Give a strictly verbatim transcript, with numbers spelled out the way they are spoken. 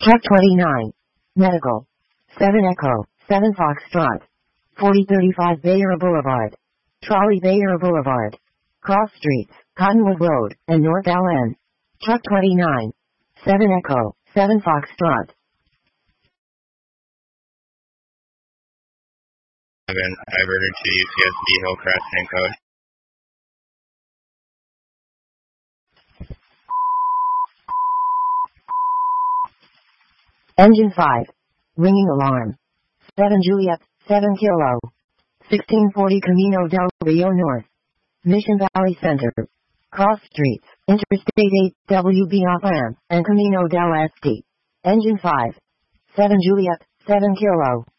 Truck twenty-nine. Medical. seven Echo, seven Foxtrot. forty thirty-five Bayer Boulevard. Trolley Bayer Boulevard. Cross Streets, Cottonwood Road, and North Allen. Truck twenty-nine. seven Echo, seven Foxtrot. seven, diverted to U C S B Hillcrest and code. Engine five. Ringing alarm. seven Juliet, seven Kilo. sixteen forty Camino del Rio North. Mission Valley Center. Cross Streets, Interstate eight, W B off ramp, and Camino del Este. Engine five. seven Juliet, seven Kilo.